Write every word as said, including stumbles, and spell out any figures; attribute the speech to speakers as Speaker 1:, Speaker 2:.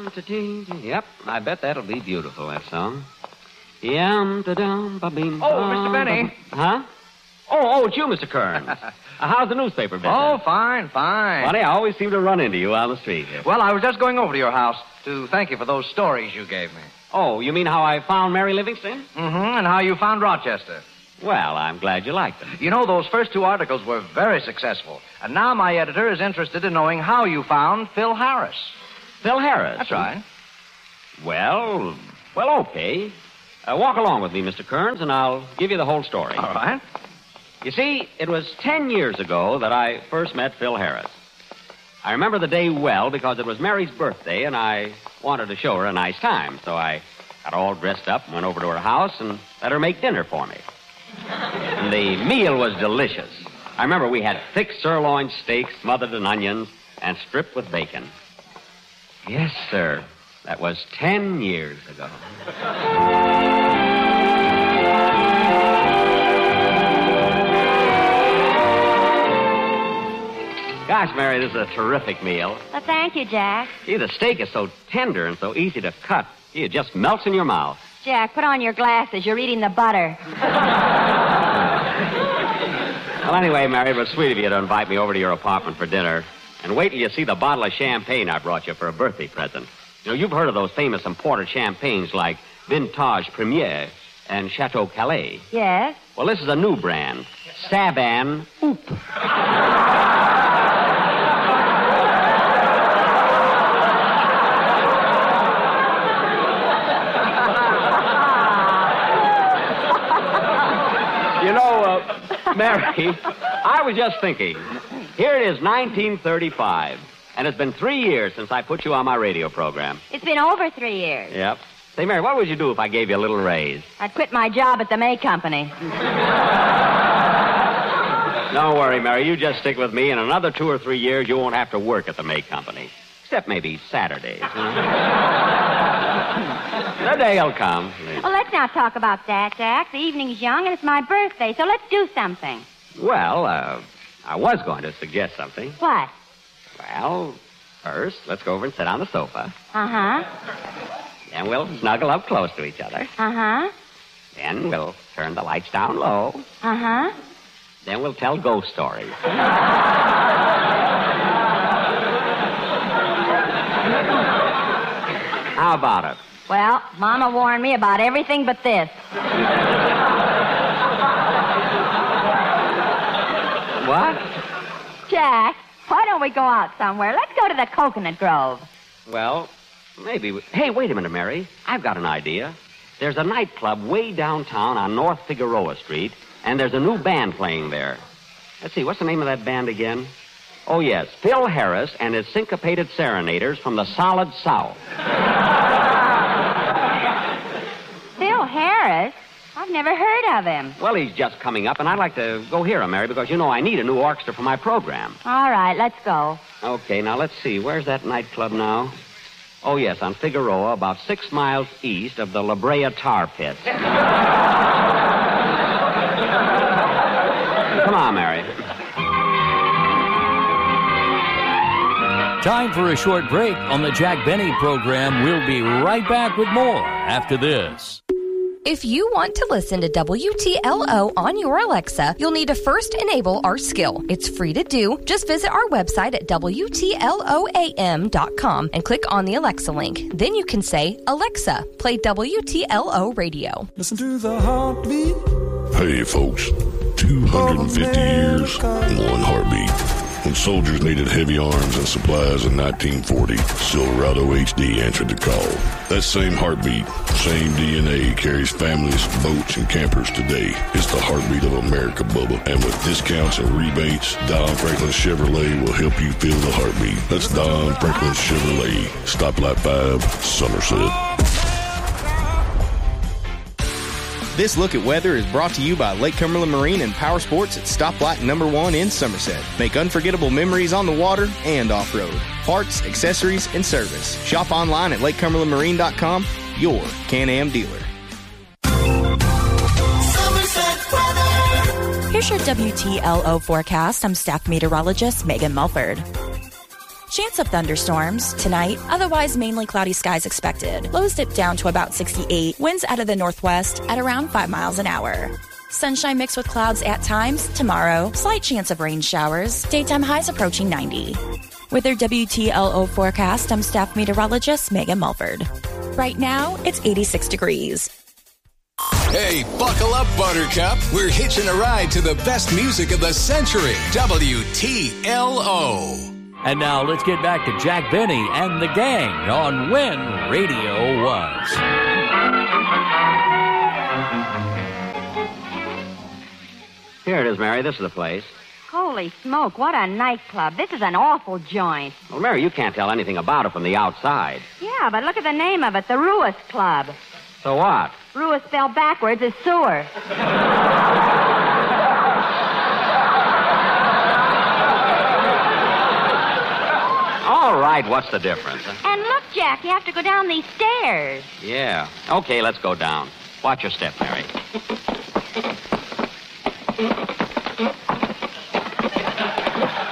Speaker 1: Yum, ta-ding, yep, I bet that'll be beautiful, that song. Yum, ta-dum, ba-bing,
Speaker 2: Oh, Mister Benny.
Speaker 1: Huh? Oh, oh, it's you, Mister Kern. uh, how's the newspaper business?
Speaker 2: Oh, fine, fine.
Speaker 1: Funny, I always seem to run into you on the street.
Speaker 2: Well, I was just going over to your house to thank you for those stories you gave me.
Speaker 1: Oh, you mean how I found Mary Livingston?
Speaker 2: Mm-hmm, and how you found Rochester.
Speaker 1: Well, I'm glad you liked them.
Speaker 2: You know, those first two articles were very successful. And now my editor is interested in knowing how you found Phil Harris.
Speaker 1: Phil Harris?
Speaker 2: That's right.
Speaker 1: Well, well, okay. Uh, walk along with me, Mister Kearns, and I'll give you the whole story.
Speaker 2: All right.
Speaker 1: You see, it was ten years ago that I first met Phil Harris. I remember the day well because it was Mary's birthday, and I wanted to show her a nice time. So I got all dressed up and went over to her house and let her make dinner for me. And the meal was delicious. I remember we had thick sirloin steaks smothered in onions and stripped with bacon. Yes, sir. That was ten years ago. Gosh, Mary, this is a terrific meal.
Speaker 3: Well, thank you, Jack.
Speaker 1: Gee, the steak is so tender and so easy to cut. Gee, it just melts in your mouth.
Speaker 3: Jack, put on your glasses. You're eating the butter.
Speaker 1: Well, anyway, Mary, it was sweet of you to invite me over to your apartment for dinner. And wait till you see the bottle of champagne I brought you for a birthday present. You know, you've heard of those famous imported champagnes like Vintage Premier and Chateau Calais.
Speaker 3: Yes?
Speaker 1: Well, this is a new brand, Saban Oop. You know, uh, Mary, I was just thinking. Here it is, nineteen thirty-five, and it's been three years since I put you on my radio program.
Speaker 3: It's been over three years.
Speaker 1: Yep. Say, Mary, what would you do if I gave you a little raise?
Speaker 3: I'd quit my job at the May Company.
Speaker 1: Don't worry, Mary. You just stick with me. In another two or three years, you won't have to work at the May Company. Except maybe Saturdays. You know? The day will come.
Speaker 3: Well, let's not talk about that, Jack. The evening's young, and it's my birthday, so let's do something.
Speaker 1: Well, uh, I was going to suggest something.
Speaker 3: What?
Speaker 1: Well, first, let's go over and sit on the sofa.
Speaker 3: Uh-huh.
Speaker 1: Then we'll snuggle up close to each other.
Speaker 3: Uh-huh.
Speaker 1: Then we'll turn the lights down low.
Speaker 3: Uh-huh.
Speaker 1: Then we'll tell ghost stories. How about it?
Speaker 3: Well, Mama warned me about everything but this.
Speaker 1: What?
Speaker 3: Jack, why don't we go out somewhere? Let's go to the Coconut Grove.
Speaker 1: Well, maybe. We... Hey, wait a minute, Mary. I've got an idea. There's a nightclub way downtown on North Figueroa Street, and there's a new band playing there. Let's see, what's the name of that band again? Oh, yes, Phil Harris and his Syncopated Serenaders from the Solid South.
Speaker 3: Phil Harris? I've never heard of him.
Speaker 1: Well, he's just coming up, and I'd like to go hear him, Mary, because, you know, I need a new orchestra for my program.
Speaker 3: All right, let's go.
Speaker 1: Okay, now let's see. Where's that nightclub now? Oh, yes, on Figueroa, about six miles east of the La Brea Tar Pits. Come on, Mary.
Speaker 4: Time for a short break on the Jack Benny program. We'll be right back with more after this.
Speaker 5: If you want to listen to W T L O on your Alexa, you'll need to first enable our skill. It's free to do. Just visit our website at W T L O A M dot com and click on the Alexa link. Then you can say, Alexa, play W T L O radio.
Speaker 6: Listen to the heartbeat.
Speaker 7: Hey, folks. two hundred fifty years, one heartbeat. When soldiers needed heavy arms and supplies in nineteen forty, Silverado H D answered the call. That same heartbeat, same D N A carries families, boats, and campers today. It's the heartbeat of America, Bubba. And with discounts and rebates, Don Franklin Chevrolet will help you feel the heartbeat. That's Don Franklin Chevrolet. Stoplight five, Somerset.
Speaker 8: This look at weather is brought to you by Lake Cumberland Marine and Power Sports at Stoplight number one in Somerset. Make unforgettable memories on the water and off-road. Parts, accessories, and service. Shop online at lake cumberland marine dot com, your Can-Am dealer.
Speaker 9: Here's your W T L O forecast. I'm staff meteorologist Megan Mulford. Chance of thunderstorms tonight, otherwise mainly cloudy skies expected. Lows dip down to about sixty-eight, winds out of the northwest at around five miles an hour. Sunshine mixed with clouds at times tomorrow, slight chance of rain showers, daytime highs approaching ninety. With their W T L O forecast, I'm staff meteorologist Megan Mulford. Right now, it's eighty-six degrees.
Speaker 10: Hey, buckle up, Buttercup. We're hitching a ride to the best music of the century. W T L O.
Speaker 4: And now let's get back to Jack Benny and the gang on When Radio Was.
Speaker 1: Here it is, Mary. This is the place.
Speaker 3: Holy smoke, what a nightclub. This is an awful joint.
Speaker 1: Well, Mary, you can't tell anything about it from the outside.
Speaker 3: Yeah, but look at the name of it, the Ruis Club.
Speaker 1: So what?
Speaker 3: Ruis spelled backwards is sewer.
Speaker 1: All right, what's the difference? Huh?
Speaker 3: And look, Jack, you have to go down these stairs.
Speaker 1: Yeah. Okay, let's go down. Watch your step, Mary.